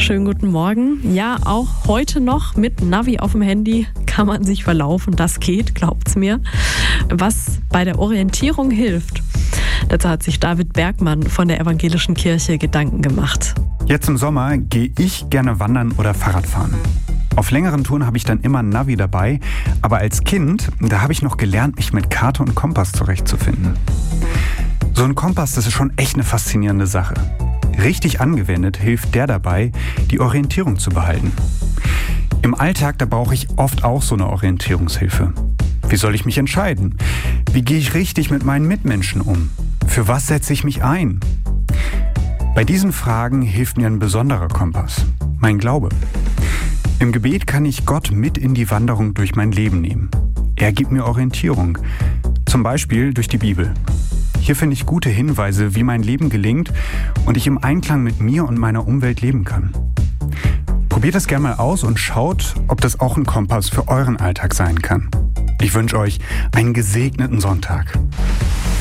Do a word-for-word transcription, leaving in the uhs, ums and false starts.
schönen guten Morgen. Ja, auch heute noch mit Navi auf dem Handy kann man sich verlaufen. Das geht, glaubt's mir. Was bei der Orientierung hilft, dazu hat sich David Bergmann von der Evangelischen Kirche Gedanken gemacht. Jetzt im Sommer gehe ich gerne wandern oder Fahrradfahren. Auf längeren Touren habe ich dann immer ein Navi dabei, aber als Kind, da habe ich noch gelernt, mich mit Karte und Kompass zurechtzufinden. So ein Kompass, das ist schon echt eine faszinierende Sache. Richtig angewendet hilft der dabei, die Orientierung zu behalten. Im Alltag, da brauche ich oft auch so eine Orientierungshilfe. Wie soll ich mich entscheiden? Wie gehe ich richtig mit meinen Mitmenschen um? Für was setze ich mich ein? Bei diesen Fragen hilft mir ein besonderer Kompass, mein Glaube. Im Gebet kann ich Gott mit in die Wanderung durch mein Leben nehmen. Er gibt mir Orientierung, zum Beispiel durch die Bibel. Hier finde ich gute Hinweise, wie mein Leben gelingt und ich im Einklang mit mir und meiner Umwelt leben kann. Probiert es gerne mal aus und schaut, ob das auch ein Kompass für euren Alltag sein kann. Ich wünsche euch einen gesegneten Sonntag.